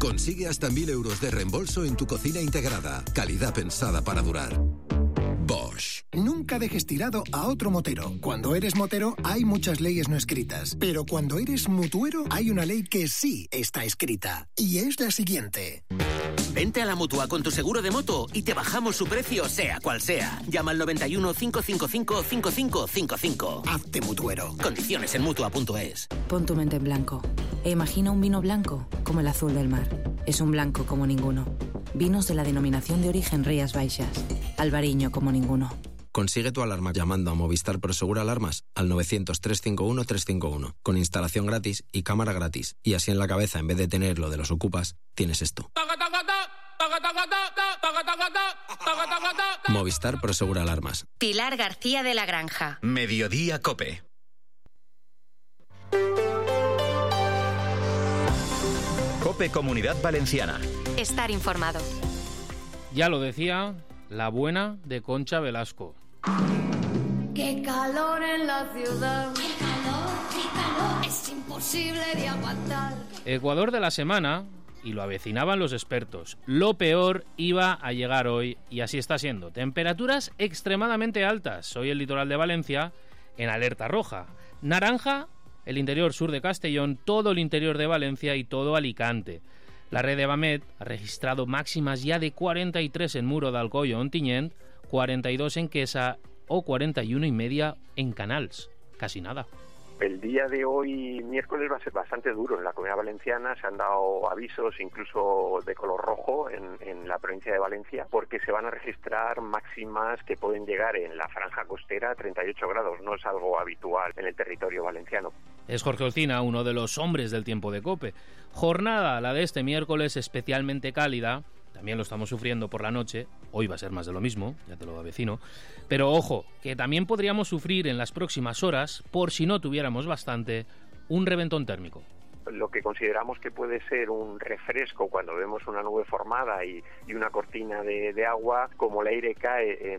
Consigue hasta 1.000 euros de reembolso en tu cocina integrada. Calidad pensada para durar. Bosch. Nunca dejes tirado a otro motero. Cuando eres motero hay muchas leyes no escritas, pero cuando eres mutuero hay una ley que sí está escrita. Y es la siguiente. Vente a la Mutua con tu seguro de moto y te bajamos su precio sea cual sea. Llama al 91 555 5555. Hazte mutuero. Condiciones en Mutua.es. Pon tu mente en blanco e imagina un vino blanco como el azul del mar. Es un blanco como ninguno. Vinos de la denominación de origen Rías Baixas. Albariño como ninguno. Consigue tu alarma llamando a Movistar Prosegur Alarmas al 900-351-351, con instalación gratis y cámara gratis. Y así en la cabeza, en vez de tener lo de los ocupas, tienes esto. Movistar Prosegur Alarmas. Pilar García de la Granja. Mediodía Cope. Cope Comunidad Valenciana. Estar informado. Ya lo decía la buena de Concha Velasco. Qué calor en la ciudad. Qué calor. Es imposible de aguantar. Ecuador de la semana, y lo avecinaban los expertos. Lo peor iba a llegar hoy, y así está siendo. Temperaturas extremadamente altas. Hoy el litoral de Valencia en alerta roja. Naranja, el interior sur de Castellón, todo el interior de Valencia y todo Alicante. La red de Evamet ha registrado máximas ya de 43 en Muro de Alcoy o Ontinyent, 42 en Quesa o 41,5 en Canals. Casi nada. El día de hoy, miércoles, va a ser bastante duro en la Comunidad Valenciana. Se han dado avisos incluso de color rojo en la provincia de Valencia, porque se van a registrar máximas que pueden llegar en la franja costera a 38 grados. No es algo habitual en el territorio valenciano. Es Jorge Olcina, uno de los hombres del tiempo de COPE. Jornada, la de este miércoles, especialmente cálida. También lo estamos sufriendo por la noche. Hoy va a ser más de lo mismo, ya te lo avecino. Pero ojo, que también podríamos sufrir en las próximas horas, por si no tuviéramos bastante, un reventón térmico. Lo que consideramos que puede ser un refresco cuando vemos una nube formada y una cortina de agua, como el aire cae